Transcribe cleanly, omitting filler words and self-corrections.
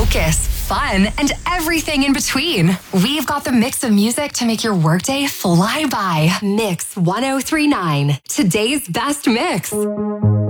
focus, fun, and everything in between. We've got the mix of music to make your workday fly by. Mix 1039, today's best mix.